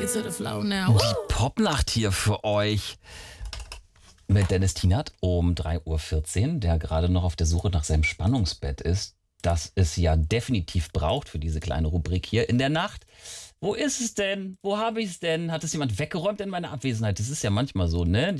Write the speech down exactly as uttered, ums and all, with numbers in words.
it to the flow now. Die Popnacht hier für euch mit Dennis Tienert um drei Uhr vierzehn, der gerade noch auf der Suche nach seinem Spannungsbett ist, das es ja definitiv braucht für diese kleine Rubrik hier in der Nacht. Wo ist es denn? Wo habe ich es denn? Hat es jemand weggeräumt in meiner Abwesenheit? Das ist ja manchmal so, ne?